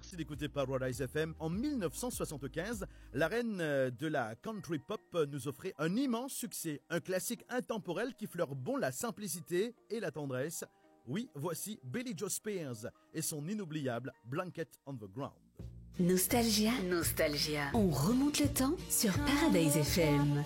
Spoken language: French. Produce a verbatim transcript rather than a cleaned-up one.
Merci d'écouter Paradise F M. En mille neuf cent soixante-quinze, la reine de la country pop nous offrait un immense succès, un classique intemporel qui fleure bon la simplicité et la tendresse. Oui, voici Billie Joe Spears et son inoubliable Blanket on the Ground. Nostalgia. Nostalgia. On remonte le temps sur Paradise F M.